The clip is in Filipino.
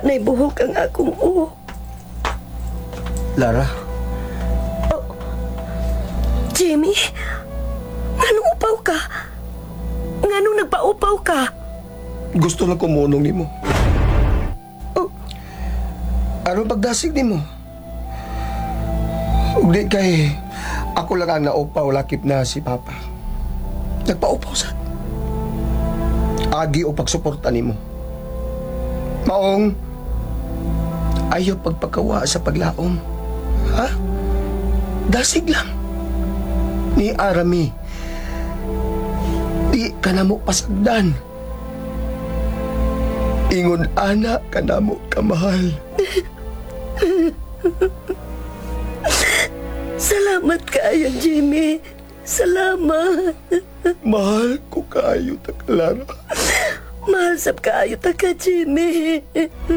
Naibuhok ang akong uho. Lara, Jimmy, nganong upaw ka? Nganong nagpaupaw ka? gusto lang kumunong ni mo. Oh. Ano pagdasig ni mo? Ug di kay ako lang ang naupaw lakip na si Papa. Nagpaupaw sa agi o pagsuporta ni mo. Maong ayaw pagpakawa sa paglaom. Ha? Dasig lang. Ni Arami. Di ka na mo pasagdan. Ingon ana ka na mo kamahal. Salamat kayo, Jimmy. Salamat. Mahal ko kayo, Lara. Mahal sab kayo ta ka, Jimmy.